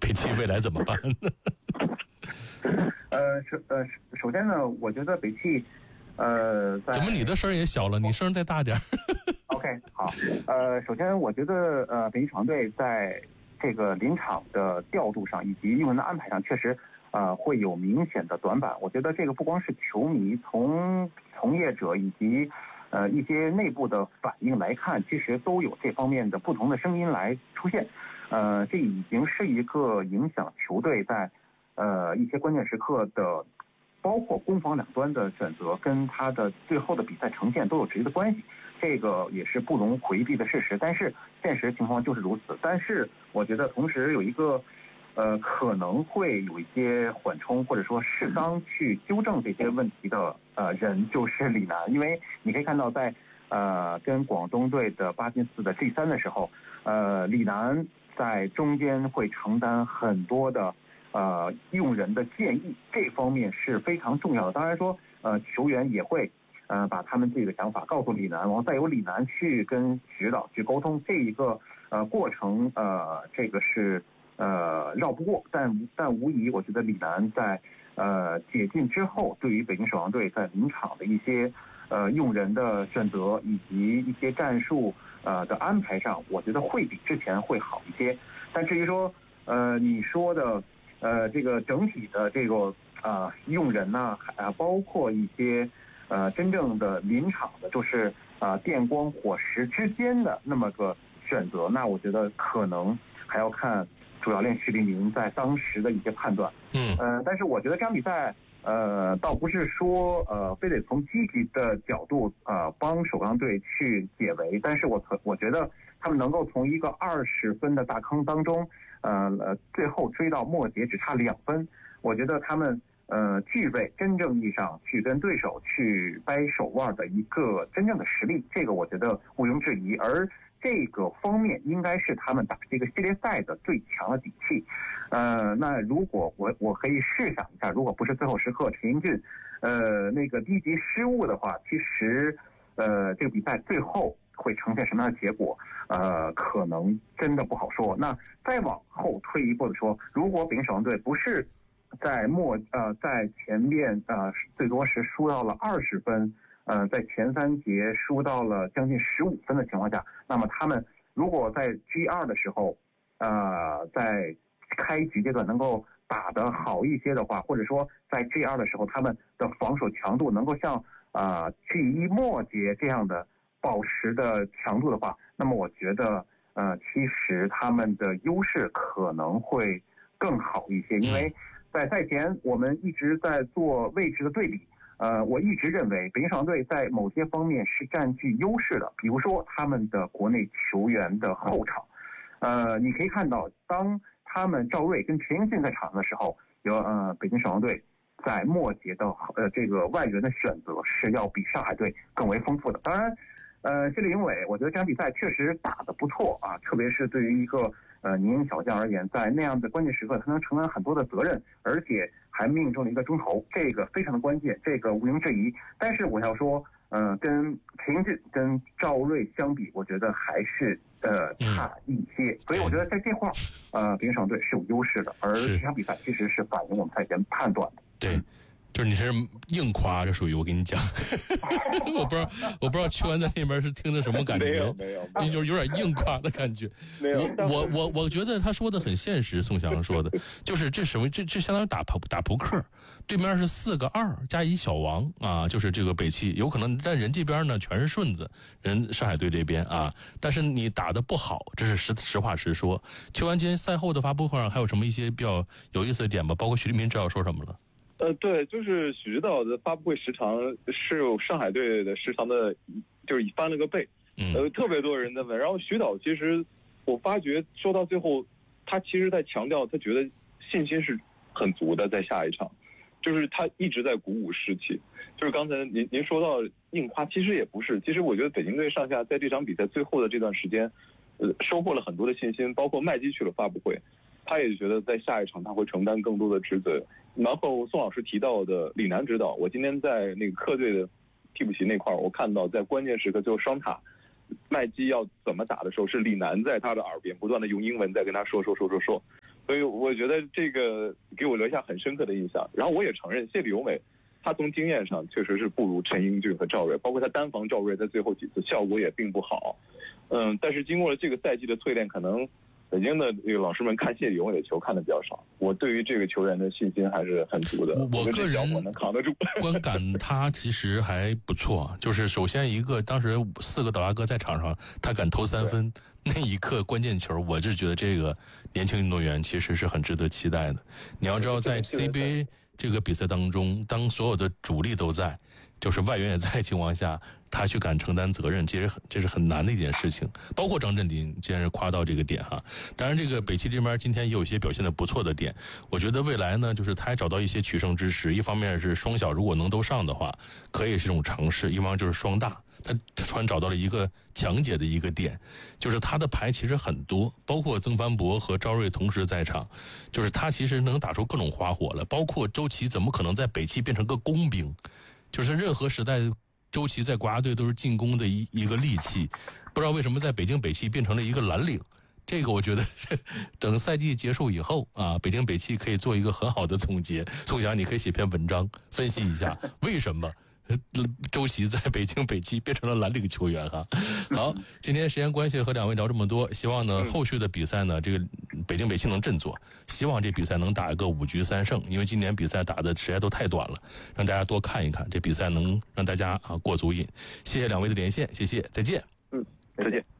北汽未来怎么办呢？ 首先呢，我觉得北汽， 怎么你的声也小了？你声再大点。 OK， 好，首先我觉得北汽闯队在这个临场的调度上以及用人的安排上，确实会有明显的短板。我觉得这个不光是球迷，从从业者以及一些内部的反应来看，其实都有这方面的不同的声音来出现。这已经是一个影响球队在一些关键时刻的，包括攻防两端的选择，跟他的最后的比赛呈现都有直接的关系。这个也是不容回避的事实，但是现实情况就是如此。但是我觉得同时有一个可能会有一些缓冲或者说适当去纠正这些问题的人，就是李楠。因为你可以看到在跟广东队的巴金斯的 G3的时候，李楠在中间会承担很多的用人的建议，这方面是非常重要的。当然说球员也会把他们自己的想法告诉李楠，然后再由李楠去跟指导去沟通，这一个过程这个是绕不过，但无疑我觉得李楠在解禁之后，对于北京首阳队在临场的一些用人的选择以及一些战术的安排上，我觉得会比之前会好一些。但至于说你说的这个整体的这个用人呢，包括一些真正的临场的，就是电光火石之间的那么个选择，那我觉得可能还要看主教练许立明在当时的一些判断。但是我觉得这场比赛倒不是说非得从积极的角度帮首钢队去解围，但是我觉得他们能够从一个20分的大坑当中最后追到末节只差2分，我觉得他们具备真正意义上去跟对手去掰手腕的一个真正的实力，这个我觉得毋庸置疑。而这个方面应该是他们打这个系列赛的最强的底气。那如果我可以试想一下，如果不是最后时刻陈英俊那个低级失误的话，其实这个比赛最后会呈现什么样的结果，可能真的不好说。那再往后退一步的说，如果北京首阳队不是在在前面最多是输到了20分，在前3节输到了将近15分的情况下，那么他们如果在 G2 的时候在开局阶段能够打得好一些的话，或者说在 G2 的时候他们的防守强度能够像G1 末节这样的保持的强度的话，那么我觉得其实他们的优势可能会更好一些。因为在赛前我们一直在做位置的对比，我一直认为北京首阳队在某些方面是占据优势的，比如说他们的国内球员的后场。你可以看到当他们赵睿跟陈英俊在场的时候，北京首阳队在末节的这个外援的选择是要比上海队更为丰富的。当然谢立营伟我觉得这场比赛确实打得不错特别是对于一个年轻小将而言，在那样的关键时刻他能承担很多的责任，而且还命中了一个中投，这个非常的关键，这个毋庸置疑。但是我要说跟陈英俊跟赵睿相比，我觉得还是差一些，所以我觉得在这块北京首阳队是有优势的，而这场比赛其实是反映我们赛前判断的。 对，就是你是硬夸，这属于我跟你讲我不知道邱安在那边是听的什么感觉， 没有， 就是有点硬夸的感觉。 没有， 我觉得他说的很现实，宋翔说的就是这相当于打扑克，对面是4个2加1小王就是这个北汽有可能，但人这边呢全是顺子，人上海队这边但是你打得不好，这是实话实说。邱安今天赛后的发布会上还有什么一些比较有意思的点吗？包括许立明知道说什么了？ 对，就是许指导的发布会时长是上海队的时长的，就是翻了个倍。特别多人在问，然后许导其实我发觉说到最后，他其实在强调他觉得信心是很足的，在下一场，就是他一直在鼓舞士气。就是刚才您说到硬夸，其实也不是，其实我觉得北京队上下在这场比赛最后的这段时间，收获了很多的信心，包括麦基去了发布会。他也觉得在下一场他会承担更多的职责。然后宋老师提到的李楠指导，我今天在那个客队的替补席那块，我看到在关键时刻最后双塔麦基要怎么打的时候，是李楠在他的耳边不断的用英文在跟他说。 所以我觉得这个给我留下很深刻的印象。然后我也承认谢里由美，他从经验上确实是不如陈英俊和赵睿，包括他单防赵睿在最后几次效果也并不好。但是经过了这个赛季的淬炼，可能北京的这个老师们看谢里由美的球看的比较少。我对于这个球员的信心还是很足的。 我个人能扛得住。 观感他其实还不错，就是首先一个当时4个倒拉哥在场上，他敢投3分，那一刻关键球，我是觉得这个年轻运动员其实是很值得期待的。你要知道，在 CBA 这个比赛当中，当所有的主力都在，就是外援也在情况下，他去敢承担责任，其实这是很难的一件事情。包括张镇麟，既然是夸到这个点哈，当然这个北汽这边今天也有一些表现的不错的点。我觉得未来呢，就是他也找到一些取胜之时，一方面是双小如果能都上的话，可以是一种尝试；一方面就是双大。他突然找到了一个强解的一个点，就是他的牌其实很多，包括曾凡博和赵睿同时在场，就是他其实能打出各种花火了。包括周琦怎么可能在北汽变成个工兵？就是任何时代，周琦在国家队都是进攻的一个利器，不知道为什么在北京北汽变成了一个蓝领。这个我觉得是等赛季结束以后啊，北京北汽可以做一个很好的总结。宋翔，你可以写篇文章分析一下为什么周琦在北京北汽变成了蓝领球员哈。好，今天时间关系和2位聊这么多，希望呢后续的比赛呢，这个北京北汽能振作，希望这比赛能打一个5局3胜，因为今年比赛打的时间都太短了，让大家多看一看，这比赛能让大家过足瘾。谢谢2位的连线，谢谢，再见。 再见。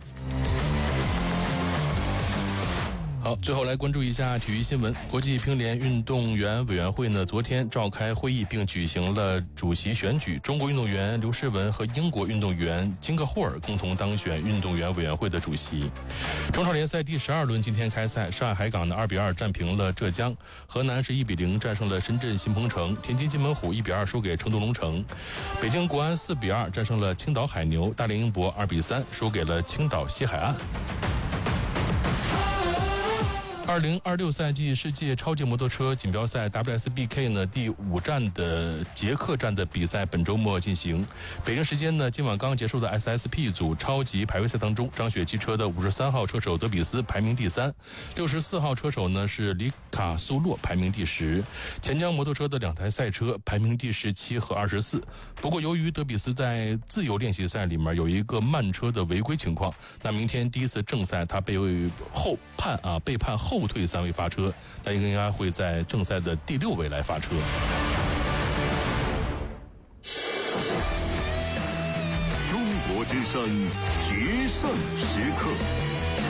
好，最后来关注一下体育新闻。国际乒联运动员委员会呢，昨天召开会议并举行了主席选举。中国运动员刘诗雯和英国运动员金克霍尔共同当选运动员委员会的主席。中超联赛第12轮今天开赛，上海海港的2-2战平了浙江，河南是1-0战胜了深圳新鹏城，天津津门虎1-2输给成都龙城，北京国安4-2战胜了青岛海牛，大连英博2-3输给了青岛西海岸。2026赛季世界超级摩托车锦标赛 WSBK 呢第5站的捷克站的比赛本周末进行。北京时间呢，今晚刚结束的 SSP 组超级排位赛当中，张雪汽车的53号车手德比斯排名第3， 64号车手呢是里卡苏洛排名第10，钱江摩托车的2台赛车排名第17和24。不过由于德比斯在自由练习赛里面有一个慢车的违规情况，那明天第一次正赛他被判后退3位发车，他应该会在正赛的第6位来发车。 中国之声决胜时刻。